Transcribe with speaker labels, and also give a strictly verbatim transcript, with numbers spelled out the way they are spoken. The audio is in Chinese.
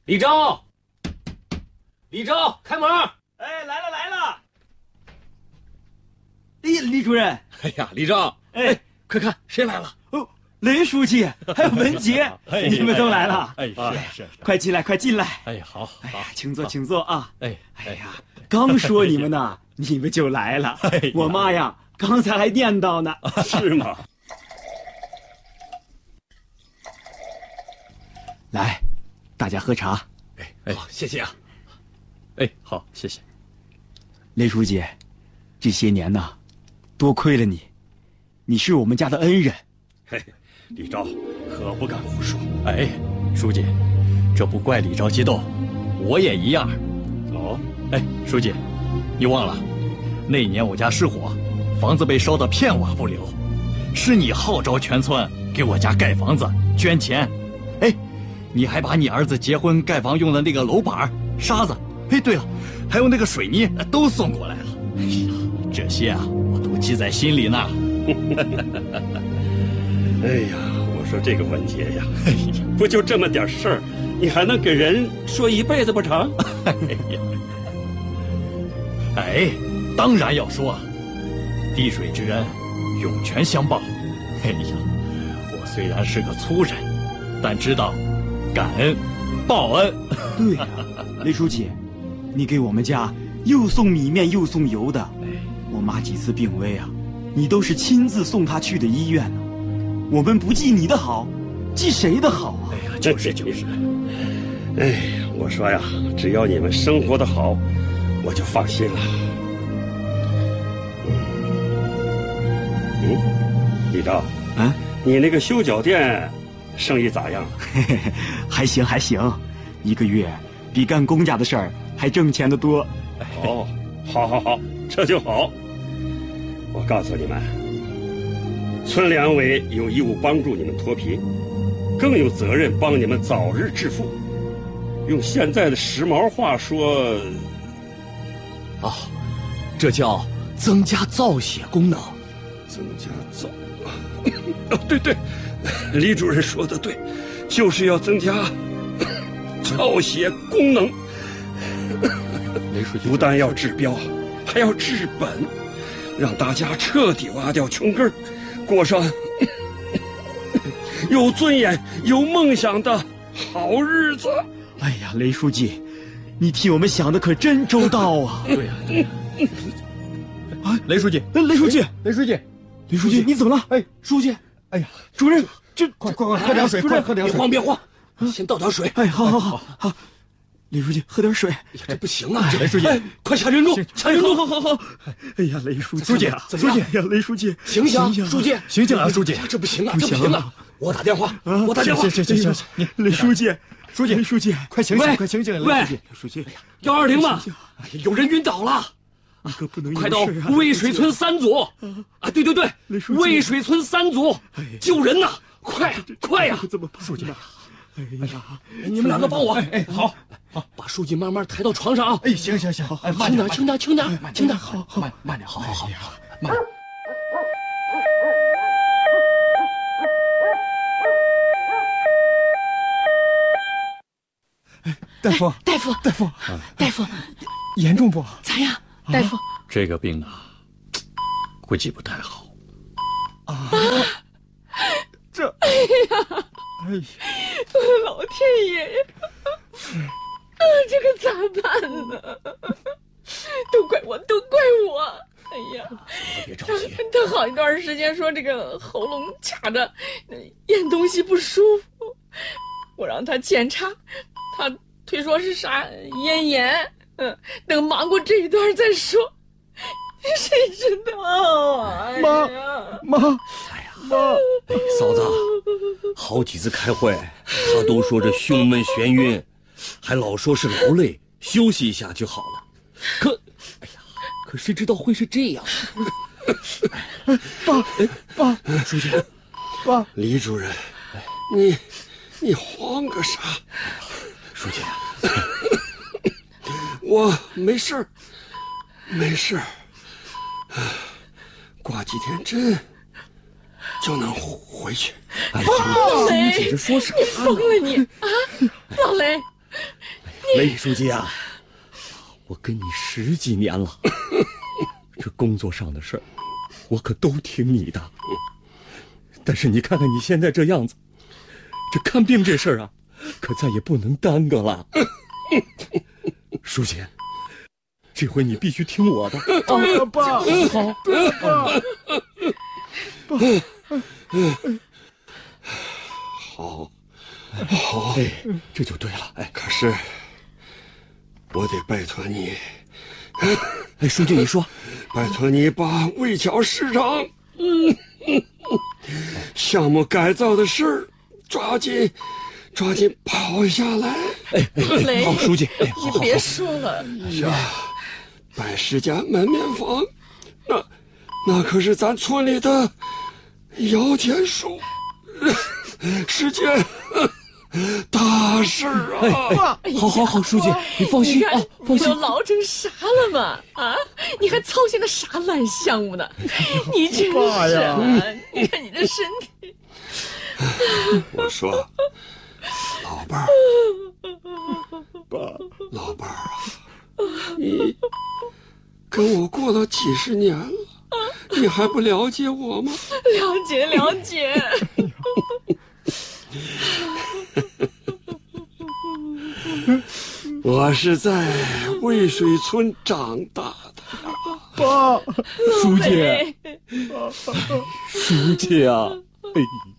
Speaker 1: 李昭，李昭，开门！
Speaker 2: 哎，来了来了！
Speaker 3: 哎呀，李主任！
Speaker 1: 哎呀，李昭，哎，快看谁来了？
Speaker 3: 哦，雷书记，还有文杰，
Speaker 2: 哎、
Speaker 3: 你们都来了。
Speaker 2: 哎，是是是，
Speaker 3: 快进来，快进来！
Speaker 2: 哎，好，
Speaker 3: 哎呀，请坐，请坐啊！
Speaker 2: 哎，
Speaker 3: 哎呀，刚说你们呢，你们就来了。我妈呀，刚才还念叨呢。
Speaker 2: 是吗？
Speaker 3: 来，大家喝茶。
Speaker 1: 哎哎，好，谢谢啊。
Speaker 2: 哎，好，谢谢。
Speaker 3: 雷书记，这些年呢，多亏了你，你是我们家的恩人。
Speaker 4: 嘿，李昭可不敢胡说。
Speaker 2: 哎，书记，这不怪李昭激动，我也一样。
Speaker 4: 哦，
Speaker 2: 哎，书记，你忘了，那年我家失火，房子被烧得片瓦不留，是你号召全村给我家盖房子捐钱。哎，你还把你儿子结婚盖房用的那个楼板、沙子，哎，对了，还有那个水泥都送过来了。哎呀，这些啊，我都记在心里呢。
Speaker 4: 哎呀，我说这个文杰呀，哎呀，不就这么点事儿，你还能给人说一辈子不成？
Speaker 2: 哎呀，哎，当然要说，滴水之恩，涌泉相报。哎呀，我虽然是个粗人，但知道感恩报恩。
Speaker 3: 对呀、啊，雷书记，你给我们家又送米面又送油的。我妈几次病危啊，你都是亲自送她去的医院呢。我们不记你的好，记谁的好啊？
Speaker 2: 哎呀，就是就是。
Speaker 4: 哎呀，我说呀，只要你们生活的好，我就放心了。嗯，李昭，
Speaker 3: 啊，
Speaker 4: 你那个修脚店生意咋样？
Speaker 3: 嘿嘿嘿，还行还行，一个月比干公家的事儿还挣钱的多。
Speaker 4: 哦，好好好，这就好。我告诉你们，村两委有义务帮助你们脱贫，更有责任帮你们早日致富。用现在的时髦话说，
Speaker 1: 哦，这叫增加造血功能。
Speaker 4: 增加造……哦，对对，李主任说的对，就是要增加造血功能。
Speaker 2: 雷书记
Speaker 4: 不但要治标，还要治本，让大家彻底挖掉穷根儿，过上有尊严、有梦想的好日子。
Speaker 3: 哎呀，雷书记，你替我们想的可真周到啊！
Speaker 2: 对呀、啊、对呀、啊。啊，雷书记，
Speaker 3: 雷书记，
Speaker 2: 雷书记，
Speaker 3: 雷书记，你怎么了？
Speaker 2: 哎，
Speaker 3: 书记，
Speaker 2: 哎呀，
Speaker 3: 主任，这
Speaker 2: 快快快，喝点水，快喝点水，
Speaker 1: 别慌别慌，先倒点水。
Speaker 3: 哎，好好好好。雷书记，喝点水。
Speaker 1: 哎呀，这不行啊！
Speaker 2: 雷书记，
Speaker 1: 快掐人住，掐人住！
Speaker 3: 好好好。哎呀，雷书记，
Speaker 2: 书记，
Speaker 1: 怎么样？
Speaker 3: 哎呀，雷书记，
Speaker 1: 醒醒！书记，
Speaker 2: 醒醒啊！书记，
Speaker 1: 这不行啊，这不行啊！我打电话，我打电话。
Speaker 2: 行行行行，你
Speaker 3: 雷书记，
Speaker 2: 书记，
Speaker 3: 雷书记，
Speaker 2: 快醒醒，快醒醒！
Speaker 1: 喂，
Speaker 3: 书记，
Speaker 1: 幺二零嘛，有人晕倒了。
Speaker 3: 你可不能
Speaker 1: 快到渭水村三组啊！对对对，渭水村三组救人呐！快快呀！
Speaker 3: 怎么办？
Speaker 2: 书记，
Speaker 3: 哎呀，
Speaker 1: 你们两个帮我，
Speaker 2: 哎哎，好，好，
Speaker 1: 把书记慢慢抬到床上啊！
Speaker 2: 哎，行行行，
Speaker 1: 哎，慢点，轻点，轻点，轻点，
Speaker 3: 好好
Speaker 1: 慢慢点，好好好，慢点。
Speaker 2: 大夫，
Speaker 5: 大夫，
Speaker 2: 大夫，
Speaker 5: 大夫，
Speaker 2: 严重不？
Speaker 5: 咋样，大夫？
Speaker 2: 这个病啊，估计不太好。啊，这，
Speaker 5: 哎呀，
Speaker 2: 哎呀，
Speaker 5: 老天爷呀！啊，这个咋办呢？都怪我，都怪我！哎呀，
Speaker 1: 别着急。
Speaker 5: 他好一段时间说这个喉咙卡着，咽东西不舒服，我让他检查，他推说是啥咽炎。嗯，等忙过这一段再说。谁知道啊？
Speaker 2: 妈，妈，
Speaker 1: 哎呀，
Speaker 2: 妈，
Speaker 1: 哎，嫂子，好几次开会，他都说这胸闷眩晕，还老说是劳累，休息一下就好了。可，哎呀，可谁知道会是这样？
Speaker 2: 爸，爸，
Speaker 1: 书记，
Speaker 2: 爸，
Speaker 4: 李主任，你你慌个啥？
Speaker 1: 书记，
Speaker 4: 我没事儿，没事儿。挂几天针就能回去。
Speaker 1: 哎呀，
Speaker 5: 老雷，
Speaker 1: 你这说啥？
Speaker 5: 你疯了你啊！老雷，
Speaker 1: 雷书记啊，我跟你十几年了，这工作上的事儿，我可都听你的。但是你看看你现在这样子，这看病这事儿啊，可再也不能耽搁了。书记，这回你必须听我的。
Speaker 3: 对了，爸，
Speaker 1: 好，
Speaker 3: 对了，爸，
Speaker 4: 好，好，
Speaker 1: 哎，这就对了。哎，
Speaker 4: 可是我得拜托你，
Speaker 1: 哎，书记你说，
Speaker 4: 拜托你把魏桥市长，嗯，项目改造的事儿抓紧，抓紧跑下来。
Speaker 1: 哎哎哎，好，书记，哎，好
Speaker 5: 你
Speaker 1: 好
Speaker 5: 别说了，
Speaker 4: 呀，百十家门面房，那那可是咱村里的摇钱树，是件大事啊！
Speaker 1: 哎，好好好，书记你放心啊，放心
Speaker 5: 你都。老成啥了嘛？啊，你还操心那啥烂项目呢？你真是啊！你看你这身体，
Speaker 4: 我说，老伴儿，老伴儿啊，你跟我过了几十年了，你还不了解我吗？
Speaker 5: 了解了解。
Speaker 4: 我是在渭水村长大的，
Speaker 3: 爸，
Speaker 1: 书记，
Speaker 5: 哎
Speaker 1: 书记啊，哎。